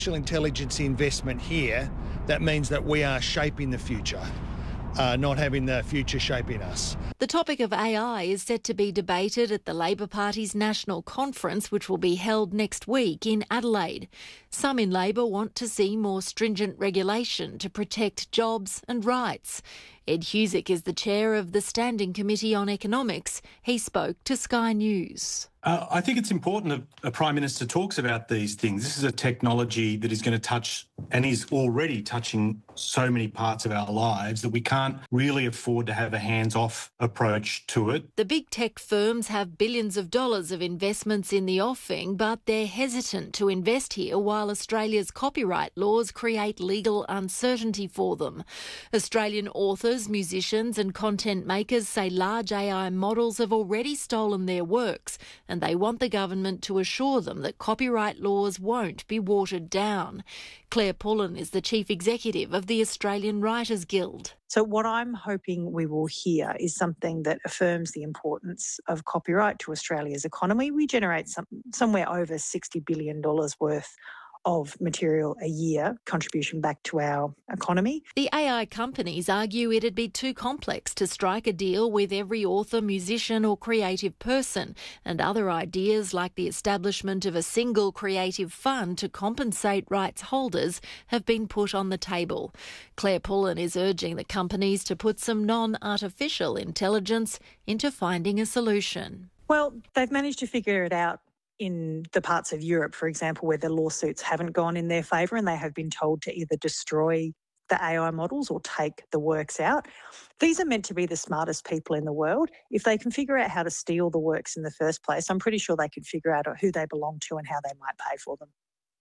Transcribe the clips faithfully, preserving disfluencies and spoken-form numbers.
Artificial intelligence investment here, that means that we are shaping the future, uh, not having the future shaping us. The topic of A I is set to be debated at the Labor Party's national conference, which will be held next week in Adelaide. Some in Labor want to see more stringent regulation to protect jobs and rights. Ed Husick is the chair of the Standing Committee on Economics. He spoke to Sky News. Uh, I think it's important that a Prime Minister talks about these things. This is a technology that is going to touch and is already touching so many parts of our lives that we can't really afford to have a hands-off approach to it. The big tech firms have billions of dollars of investments in the offing, but they're hesitant to invest here while Australia's copyright laws create legal uncertainty for them. Australian authors, musicians and content makers say large A I models have already stolen their works, and they want the government to assure them that copyright laws won't be watered down. Claire Pullen is the chief executive of the Australian Writers Guild. So what I'm hoping we will hear is something that affirms the importance of copyright to Australia's economy. We generate some, somewhere over sixty billion dollars worth of material a year, contribution back to our economy. The A I companies argue it'd be too complex to strike a deal with every author, musician or creative person, and other ideas like the establishment of a single creative fund to compensate rights holders have been put on the table. Claire Pullen is urging the companies to put some non-artificial intelligence into finding a solution. Well, they've managed to figure it out in the parts of Europe, for example, where the lawsuits haven't gone in their favour and they have been told to either destroy the A I models or take the works out. These are meant to be the smartest people in the world. If they can figure out how to steal the works in the first place, I'm pretty sure they can figure out who they belong to and how they might pay for them.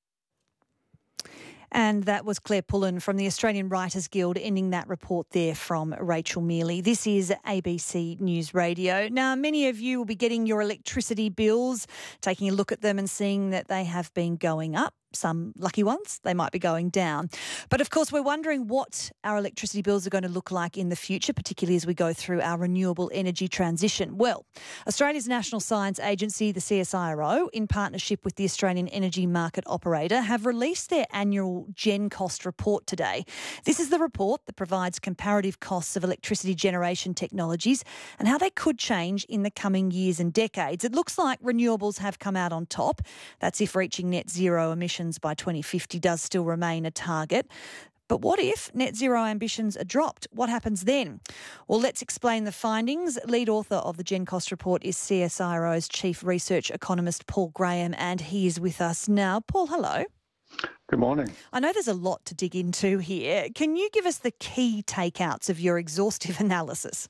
And that was Claire Pullen from the Australian Writers Guild, ending that report there from Rachel Mealy. This is A B C News Radio. Now, many of you will be getting your electricity bills, taking a look at them and seeing that they have been going up. Some lucky ones, they might be going down. But of course, we're wondering what our electricity bills are going to look like in the future, particularly as we go through our renewable energy transition. Well, Australia's National Science Agency, the C S I R O, in partnership with the Australian Energy Market Operator, have released their annual Gen Cost report today. This is the report that provides comparative costs of electricity generation technologies and how they could change in the coming years and decades. It looks like renewables have come out on top. That's if reaching net zero emissions by twenty fifty does still remain a target. But what if net zero ambitions are dropped? What happens then? Well, let's explain the findings. Lead author of the Gen Cost report is C S I R O's Chief Research Economist Paul Graham, and he is with us now. Paul, hello. Good morning. I know there's a lot to dig into here. Can you give us the key takeouts of your exhaustive analysis?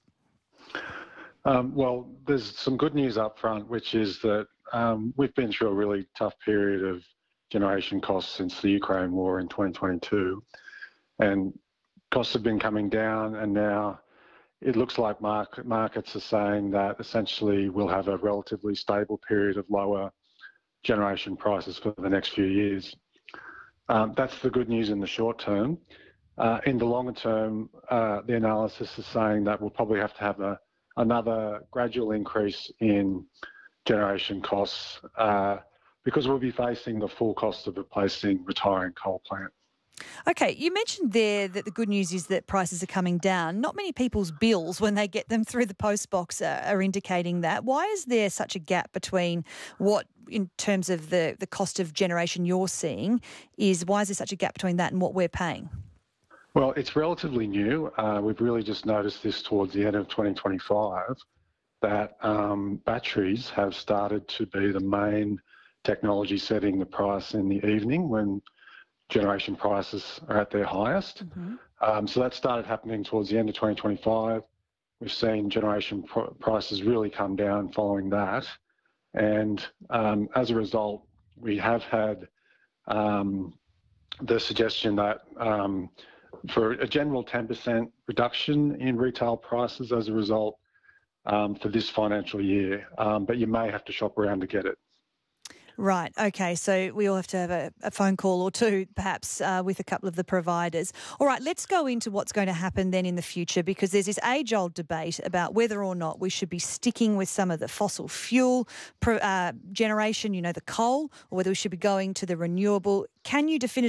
Um, well, there's some good news up front, which is that um, we've been through a really tough period of generation costs since the Ukraine war in twenty twenty-two. And costs have been coming down, and now it looks like market, markets are saying that essentially we'll have a relatively stable period of lower generation prices for the next few years. Um, that's the good news in the short term. Uh, in the longer term, uh, the analysis is saying that we'll probably have to have a, another gradual increase in generation costs uh, because we'll be facing the full cost of replacing retiring coal plant. Okay, you mentioned there that the good news is that prices are coming down. Not many people's bills, when they get them through the post box, are, are indicating that. Why is there such a gap between what, in terms of the, the cost of generation you're seeing, is why is there such a gap between that and what we're paying? Well, it's relatively new. Uh, we've really just noticed this towards the end of twenty twenty-five, that um, batteries have started to be the main technology setting the price in the evening when generation prices are at their highest. Mm-hmm. Um, so that started happening towards the end of twenty twenty-five. We've seen generation pr- prices really come down following that. And um, as a result, we have had um, the suggestion that um, for a general ten percent reduction in retail prices as a result um, for this financial year, um, but you may have to shop around to get it. Right. Okay. So we all have to have a, a phone call or two, perhaps, uh, with a couple of the providers. All right. Let's go into what's going to happen then in the future, because there's this age-old debate about whether or not we should be sticking with some of the fossil fuel pro, uh, generation, you know, the coal, or whether we should be going to the renewable. Can you definitively